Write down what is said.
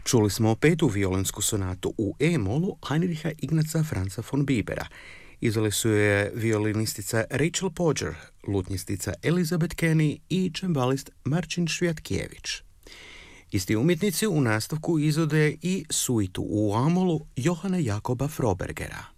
Čuli smo petu violensku sonatu u E-molu Heinricha Ignaca Franza von Bibera. Izveli su je violinistica Rachel Podger, lutnjistica Elizabeth Kenny i čembalist Marcin Švjatkijević. Isti umjetnici u nastavku izvode i suitu u A-molu Johana Jakoba Frobergera.